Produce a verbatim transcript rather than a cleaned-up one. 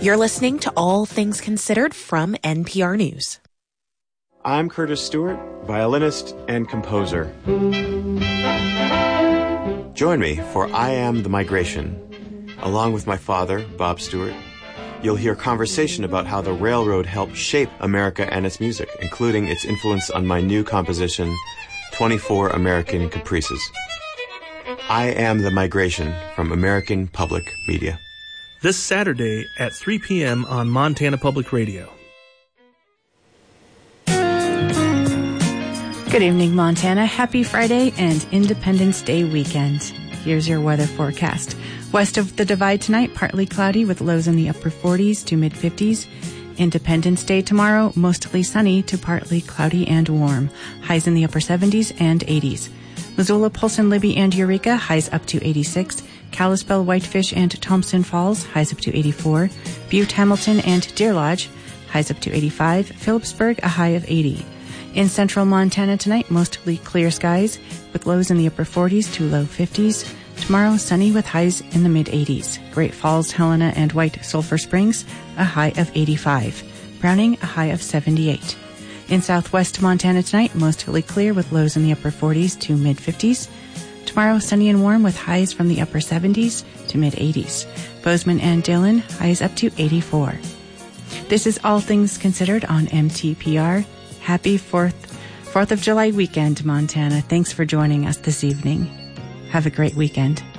You're listening to All Things Considered from N P R News. I'm Curtis Stewart, violinist and composer. Join me for I Am the Migration. Along with my father, Bob Stewart, you'll hear conversation about how the railroad helped shape America and its music, including its influence on my new composition, twenty-four American Caprices. I Am the Migration from American Public Media. This Saturday at three p.m. on Montana Public Radio. Good evening, Montana. Happy Friday and Independence Day weekend. Here's your weather forecast. West of the Divide tonight, partly cloudy with lows in the upper forties to mid-fifties. Independence Day tomorrow, mostly sunny to partly cloudy and warm. Highs in the upper seventies and eighties. Missoula, Polson, Libby, and Eureka, highs up to eighty-six. Kalispell, Whitefish, and Thompson Falls, highs up to eighty-four. Butte, Hamilton, and Deer Lodge, highs up to eighty-five. Phillipsburg, a high of eighty. In central Montana tonight, mostly clear skies with lows in the upper forties to low fifties. Tomorrow, sunny with highs in the mid-eighties. Great Falls, Helena, and White Sulphur Springs, a high of eighty-five. Browning, a high of seventy-eight. In southwest Montana tonight, mostly clear with lows in the upper forties to mid-fifties. Tomorrow, sunny and warm with highs from the upper seventies to mid-eighties. Bozeman and Dillon, highs up to eighty-four. This is All Things Considered on M T P R. Happy fourth, fourth of July weekend, Montana. Thanks for joining us this evening. Have a great weekend.